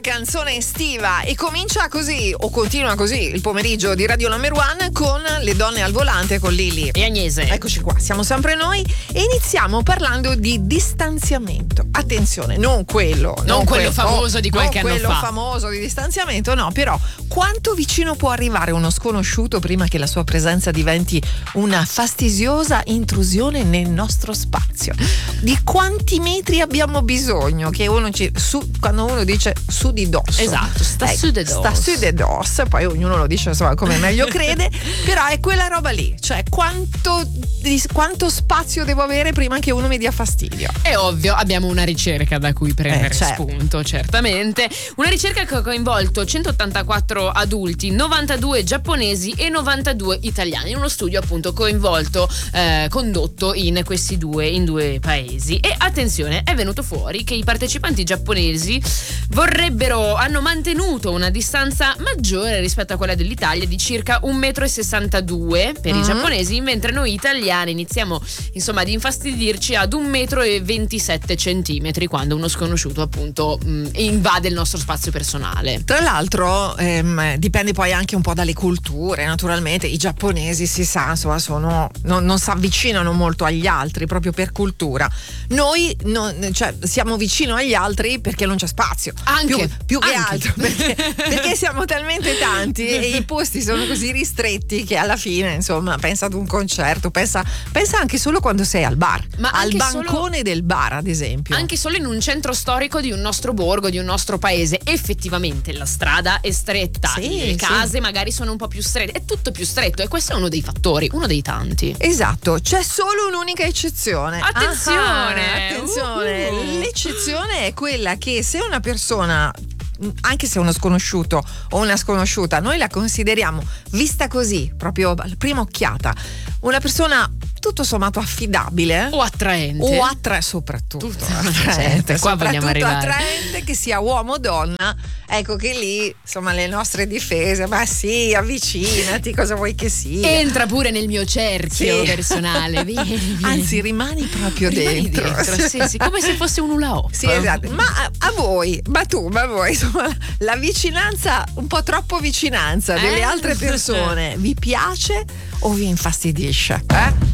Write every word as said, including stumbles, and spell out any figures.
Canzone estiva e comincia così o continua così il pomeriggio di Radio Number One con Le donne al volante con Lili e Agnese. Eccoci qua, siamo sempre noi e iniziamo parlando di distanziamento. Attenzione, non quello, non, non quello quello famoso di qualche anno fa. Non quello famoso di distanziamento, no, però quanto vicino può arrivare uno sconosciuto prima che la sua presenza diventi una fastidiosa intrusione nel nostro spazio? Di quanti metri abbiamo bisogno che uno ci su, quando uno dice su di dosso. Esatto, sta ecco, su de dosso. Sta su de dosso, poi ognuno lo dice insomma come meglio crede, però è quella roba lì, cioè quanto, quanto spazio devo avere prima che uno mi dia fastidio. È ovvio, abbiamo una ricerca da cui prendere eh, certo. spunto, certamente. Una ricerca che ha coinvolto centottantaquattro adulti, novantadue giapponesi e novantadue italiani, in uno studio appunto coinvolto, eh, condotto in questi due, in due paesi. E attenzione, è venuto fuori che i partecipanti giapponesi vorrebbero hanno mantenuto una distanza maggiore rispetto a quella dell'Italia di circa un metro e sessantadue per mm-hmm. i giapponesi, mentre noi italiani iniziamo insomma ad infastidirci ad un metro e ventisette centimetri quando uno sconosciuto appunto mh, invade il nostro spazio personale. Tra l'altro ehm, dipende poi anche un po' dalle culture, naturalmente i giapponesi si sa insomma sono non, non si avvicinano molto agli altri proprio per cultura. Noi non, cioè, siamo vicino agli altri perché non c'è spazio. Anche più, più che Anche. altro perché, perché siamo talmente tanti e i posti sono così ristretti che alla fine insomma pensa ad un concerto, pensa, pensa anche solo quando sei al bar, ma al bancone solo, del bar ad esempio, anche solo in un centro storico di un nostro borgo, di un nostro paese. Effettivamente la strada è stretta, sì, le case sì. magari sono un po' più strette, è tutto più stretto e questo è uno dei fattori, uno dei tanti. Esatto, c'è solo un'unica eccezione. Attenzione, ah, attenzione. uh-huh. L'eccezione è quella che se una persona, anche se è uno sconosciuto o una sconosciuta, noi la consideriamo, vista così, proprio alla prima occhiata, una persona tutto sommato affidabile o attraente o attraente soprattutto tutto, attraente, certo, qua vogliamo arrivare, attraente, che sia uomo o donna, ecco che lì insomma le nostre difese, ma sì, avvicinati, cosa vuoi che sia, entra pure nel mio cerchio sì. personale, vieni, vieni. Anzi rimani proprio rimani dentro, dentro sì, sì, come se fosse un hula hoop. Sì, esatto. Ma a, a voi, ma tu, ma voi, insomma, la vicinanza, un po' troppo vicinanza delle eh? altre persone, vi piace o vi infastidisce? Eh?